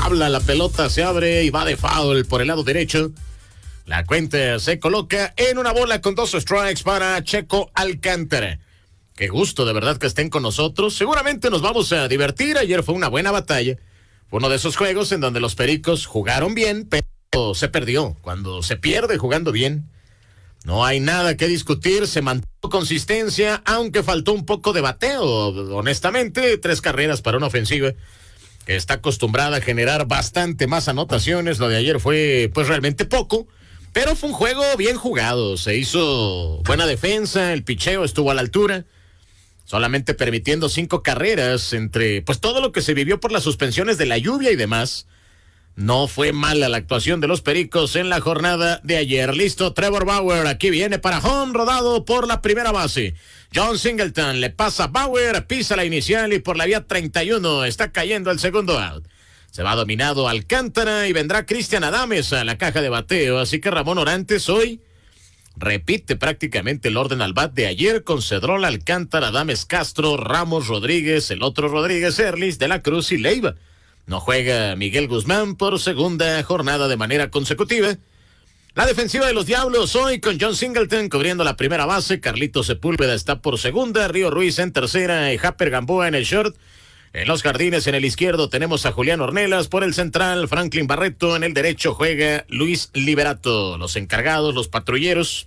tabla, la pelota se abre y va de foul por el lado derecho. La cuenta se coloca en una bola con 2 strikes para Checo Alcántara. Qué gusto, de verdad, que estén con nosotros. Seguramente nos vamos a divertir. Ayer fue una buena batalla. Fue uno de esos juegos en donde los Pericos jugaron bien, pero se perdió. Cuando se pierde jugando bien, no hay nada que discutir. Se mantuvo consistencia, aunque faltó un poco de bateo. Honestamente, 3 carreras para una ofensiva que está acostumbrada a generar bastante más anotaciones. Lo de ayer fue, pues, realmente poco. Pero fue un juego bien jugado. Se hizo buena defensa. El picheo estuvo a la altura. Solamente permitiendo 5 carreras entre, pues, todo lo que se vivió por las suspensiones de la lluvia y demás. No fue mala la actuación de los Pericos en la jornada de ayer. Listo, Trevor Bauer, aquí viene para home, rodado por la primera base. John Singleton le pasa a Bauer, pisa la inicial y por la vía 31 está cayendo el segundo out. Se va dominado Alcántara y vendrá Cristian Adames a la caja de bateo. Así que Ramón Orantes hoy repite prácticamente el orden al bat de ayer con Cedrol, Alcántara, Adames, Castro, Ramos, Rodríguez, el otro Rodríguez, Erlis, De la Cruz y Leiva. No juega Miguel Guzmán por segunda jornada de manera consecutiva. La defensiva de los Diablos hoy con John Singleton cubriendo la primera base. Carlito Sepúlveda está por segunda, Río Ruiz en tercera y Japper Gamboa en el short. En los jardines en el izquierdo tenemos a Julián Ornelas, por el central Franklin Barreto, en el derecho juega Luis Liberato. Los encargados, los patrulleros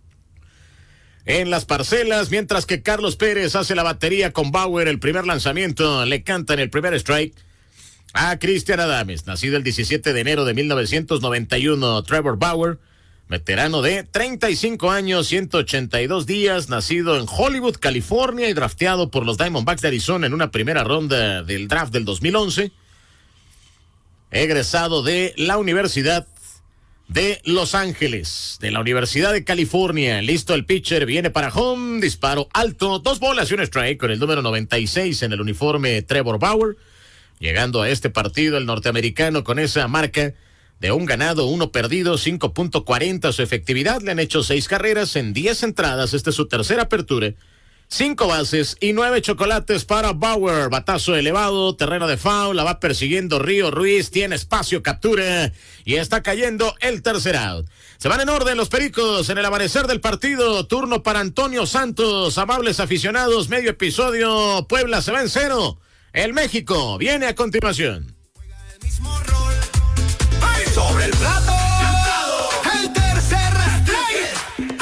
en las parcelas, mientras que Carlos Pérez hace la batería con Bauer. El primer lanzamiento le cantan el primer strike a Cristian Adames, nacido el 17 de enero de 1991. Trevor Bauer, veterano de 35 años, 182 días, nacido en Hollywood, California y drafteado por los Diamondbacks de Arizona en una primera ronda del draft del 2011. Egresado de la Universidad de Los Ángeles, de la Universidad de California. Listo el pitcher, viene para home, disparo alto, 2 bolas y un strike con el número 96 en el uniforme Trevor Bauer. Llegando a este partido el norteamericano con esa marca de 1 ganado, 1 perdido, 5.40 su efectividad. Le han hecho 6 carreras en 10 entradas. Esta es su tercera apertura. 5 bases y 9 chocolates para Bauer. Batazo elevado, terreno de foul, la va persiguiendo Río Ruiz, tiene espacio, captura y está cayendo el tercer out. Se van en orden los Pericos en el amanecer del partido. Turno para Antonio Santos. Amables aficionados, medio episodio. Puebla se va en 0. El México viene a continuación. Juega el mismo rol. ¡Ay! Sobre el plato. El tercer strike.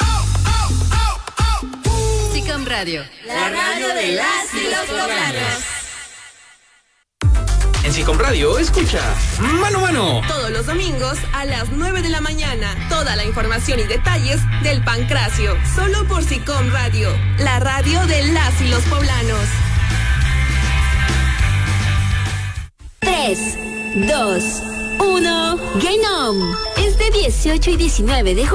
SICOM Radio, la radio de las y los poblanos. En SICOM Radio, escucha Mano a Mano. Todos los domingos a las 9 de la mañana. Toda la información y detalles del Pancracio. Solo por SICOM Radio, la radio de las y los poblanos. 3, 2, 1, Game On. Este 18 y 19 de julio